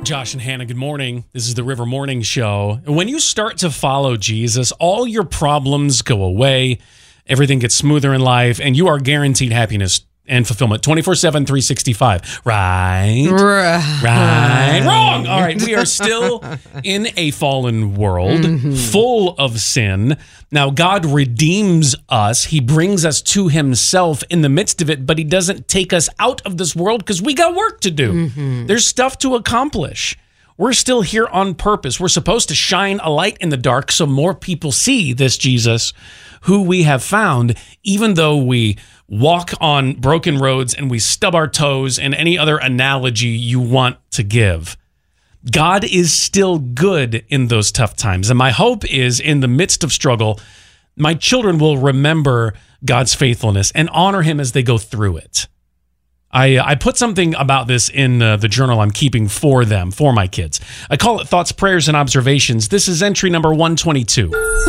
Josh and Hannah, good morning. This is the River Morning Show. When you start to follow Jesus, all your problems go away. Everything gets smoother in life, and you are guaranteed happiness and fulfillment 24/7, 365. Right? Wrong. All right. We are still in a fallen world full of sin. Now, God redeems us. He brings us to himself in the midst of it, but he doesn't take us out of this world because we got work to do. There's stuff to accomplish. We're still here on purpose. We're supposed to shine a light in the dark so more people see this Jesus who we have found, even though we walk on broken roads and we stub our toes and any other analogy you want to give. God is still good in those tough times. And my hope is in the midst of struggle, my children will remember God's faithfulness and honor him as they go through it. I put something about this in the journal I'm keeping for them, for my kids. I call it Thoughts, Prayers, and Observations. This is entry number 122.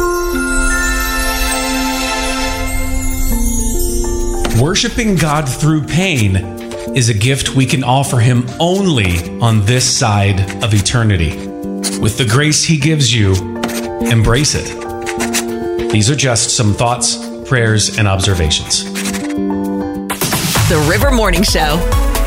Worshiping God through pain is a gift we can offer him only on this side of eternity. With the grace he gives you, embrace it. These are just some thoughts, prayers, and observations. The River Morning Show.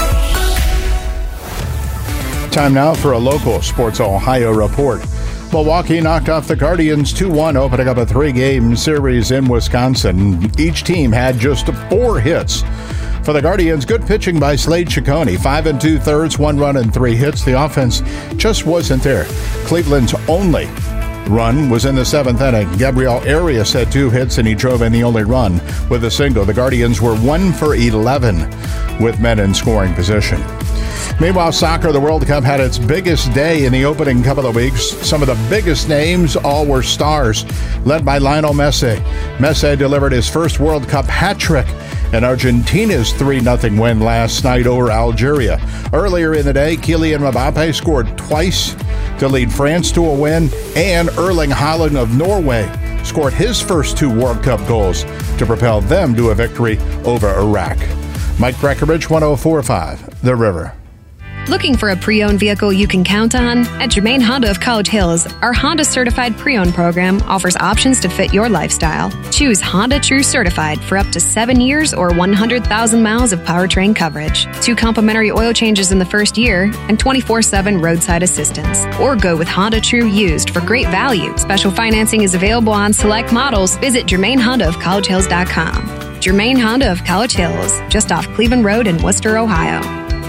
Time now for a local Sports Ohio report. Milwaukee knocked off the Guardians 2-1, opening up a 3-game series in Wisconsin. Each team had just 4 hits. For the Guardians, good pitching by Slade Ciccone, 5 2/3, 1 run and 3 hits. The offense just wasn't there. Cleveland's only run was in the 7th inning. Gabriel Arias had 2 hits and he drove in the only run with a single. The Guardians were 1 for 11 with men in scoring position. Meanwhile, soccer, the World Cup had its biggest day in the opening couple of weeks. Some of the biggest names all were stars, led by Lionel Messi. Messi delivered his first World Cup hat trick in Argentina's 3-0 win last night over Algeria. Earlier in the day, Kylian Mbappe scored twice to lead France to a win, and Erling Haaland of Norway scored his first 2 World Cup goals to propel them to a victory over Iraq. Mike Breckenridge, 104.5, The River. Looking for a pre-owned vehicle you can count on? At Germain Honda of College Hills, our Honda Certified Pre-Owned program offers options to fit your lifestyle. Choose Honda True Certified for up to 7 years or 100,000 miles of powertrain coverage, 2 complimentary oil changes in the first year, and 24/7 roadside assistance. Or go with Honda True Used for great value. Special financing is available on select models. Visit GermainHondaofCollegeHills.com. Germain Honda of College Hills, just off Cleveland Road in Worcester, Ohio.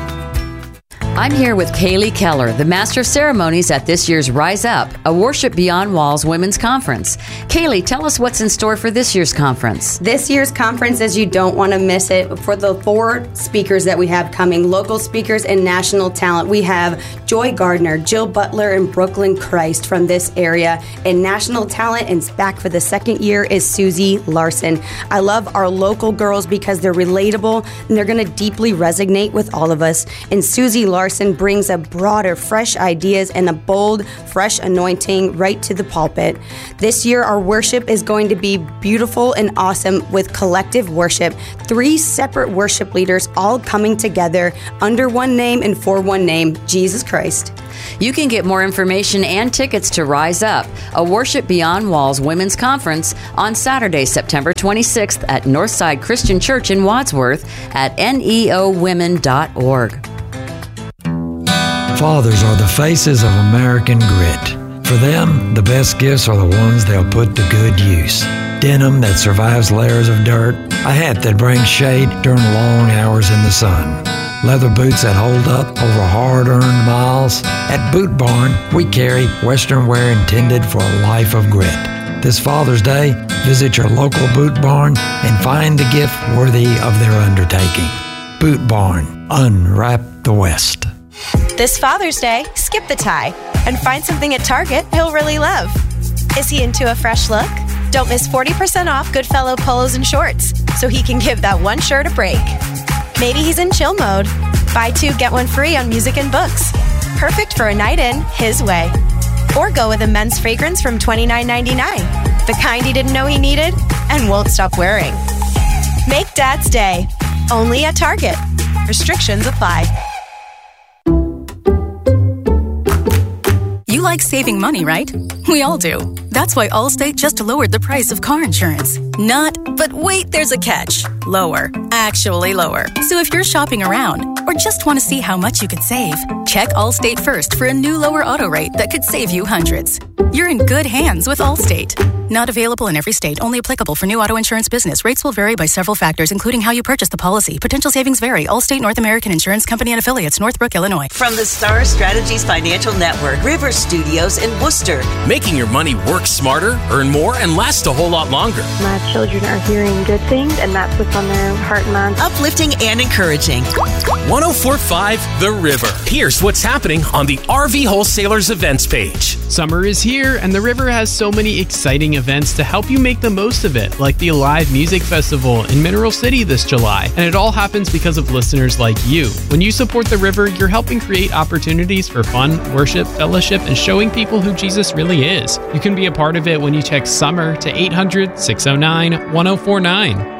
I'm here with Kaylee Keller, the Master of Ceremonies at this year's Rise Up, a Worship Beyond Walls Women's Conference. Kaylee, tell us what's in store for this year's conference. This year's conference, as you don't want to miss it, for the 4 speakers that we have coming, local speakers and national talent, we have Joy Gardner, Jill Butler, and Brooklyn Christ from this area, and national talent, and back for the 2nd year, is Susie Larson. I love our local girls because they're relatable, and they're going to deeply resonate with all of us, and Susie Larson brings a broader, fresh ideas and a bold, fresh anointing right to the pulpit. This year, our worship is going to be beautiful and awesome with collective worship. 3 separate worship leaders all coming together under one name and for one name, Jesus Christ. You can get more information and tickets to Rise Up, a Worship Beyond Walls Women's Conference, on Saturday, September 26th at Northside Christian Church in Wadsworth at neowomen.org. Fathers are the faces of American grit. For them, the best gifts are the ones they'll put to good use. Denim that survives layers of dirt, a hat that brings shade during long hours in the sun, leather boots that hold up over hard-earned miles. At Boot Barn, we carry Western wear intended for a life of grit. This Father's Day, visit your local Boot Barn and find the gift worthy of their undertaking. Boot Barn, unwrap the West. This Father's Day, skip the tie and find something at Target he'll really love. Is he into a fresh look? Don't miss 40% off Goodfellow polos and shorts so he can give that one shirt a break. Maybe he's in chill mode. Buy 2, get 1 free on music and books. Perfect for a night in his way. Or go with a men's fragrance from $29.99, the kind he didn't know he needed and won't stop wearing. Make Dad's Day, only at Target. Restrictions apply. like saving money, right? We all do. That's why Allstate just lowered the price of car insurance. But wait, there's a catch. Lower. Actually lower. So if you're shopping around or just want to see how much you could save, check Allstate first for a new lower auto rate that could save you hundreds. You're in good hands with Allstate. Not available in every state. Only applicable for new auto insurance business. Rates will vary by several factors, including how you purchase the policy. Potential savings vary. Allstate North American Insurance Company and Affiliates, Northbrook, Illinois. From the Star Strategies Financial Network, River Studios in Worcester. Making your money work smarter, earn more, and last a whole lot longer. My children are hearing good things, and that's what's on their heart and mind. Uplifting and encouraging. 104.5 The River. Here's what's happening on the RV Wholesalers events page. Summer is here, and the River has so many exciting events to help you make the most of it, like the Alive Music Festival in Mineral City this July. And it all happens because of listeners like you. When you support the River, you're helping create opportunities for fun, worship, fellowship, and showing people who Jesus really is. You can be a part of it when you text SUMMER to 800-609-1049.